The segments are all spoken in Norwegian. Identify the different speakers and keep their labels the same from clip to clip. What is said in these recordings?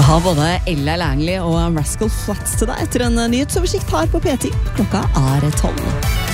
Speaker 1: Jeg har både Ella Langley og Rascal Flatts til deg etter en nyhetsoversikt her på P10. Klokka 12.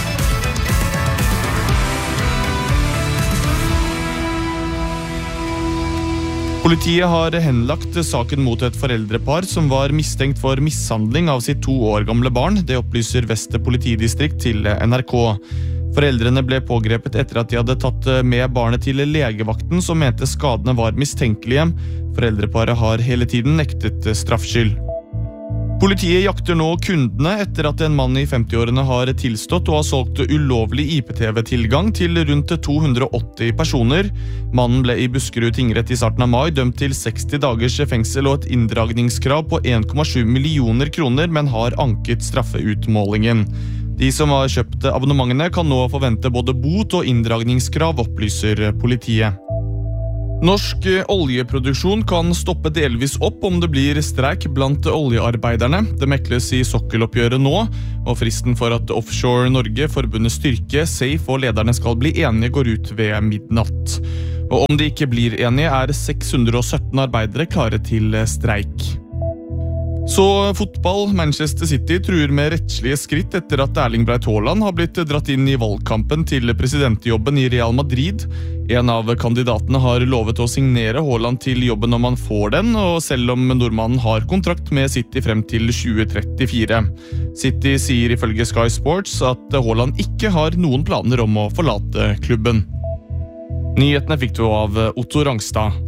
Speaker 2: Politiet har henlagt saken mot et foreldrepar som var mistenkt for mishandling av sitt 2 år gamle barn. Det opplyser Vest politidistrikt til NRK. Foreldrene ble pågrepet etter at de hadde tatt med barnet til legevakten som mente skadene var mistenkelige. Foreldreparet har hele tiden nektet straffskyld. Politiet jakter nå kundene etter at en mann i 50-årene har tilstått og har solgt ulovlig IPTV-tilgang til rundt 280 personer. Mannen ble i Buskerud tingrett i starten av mai dømt til 60 dagers fengsel og et inndragningskrav på 1,7 millioner kroner, men har anket straffeutmålingen. De som har kjøpt abonnementene kan nå forvente både bot og inndragningskrav, opplyser politiet. Norsk oljeproduksjon kan stoppe delvis opp om det blir streik blant oljearbeiderne. Det mekles i sokkeloppgjøret nå, og fristen for at Offshore Norge, forbundet Styrke, Safe og lederne skal bli enige går ut ved midnatt. Og om de ikke blir enige er 617 arbeidere klare til streik. Så fotball. Manchester City truer med rettslige skritt etter at Erling Braut Haaland har blitt dratt inn i valgkampen til presidentjobben i Real Madrid. En av kandidatene har lovet å signere Haaland til jobben om han får den, og selv om nordmannen har kontrakt med City frem til 2034. City sier ifølge Sky Sports at Haaland ikke har noen planer om å forlate klubben. Nyhetene fikk du av Otto Rangstad.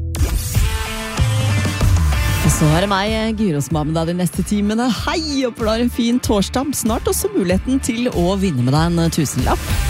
Speaker 1: Og så er det meg, Gyros som er med deg de neste timene. Hei, håper du har en fin torsdag. Snart også muligheten til å vinne med deg en 1000-lapp.